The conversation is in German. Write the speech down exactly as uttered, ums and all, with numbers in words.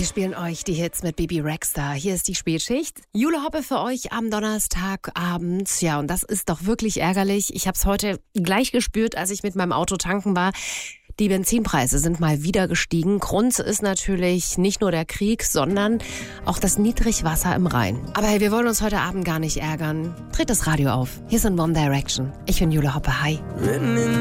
spielen euch die Hits mit Bibi Rexha. Hier ist die Spätschicht. Jule Hoppe für euch am Donnerstagabend. Ja, und das ist doch wirklich ärgerlich. Ich habe es heute gleich gespürt, als ich mit meinem Auto tanken war. Die Benzinpreise sind mal wieder gestiegen. Grund ist natürlich nicht nur der Krieg, sondern auch das Niedrigwasser im Rhein. Aber hey, wir wollen uns heute Abend gar nicht ärgern. Dreht das Radio auf. Hier sind One Direction. Ich bin Jule Hoppe. Hi.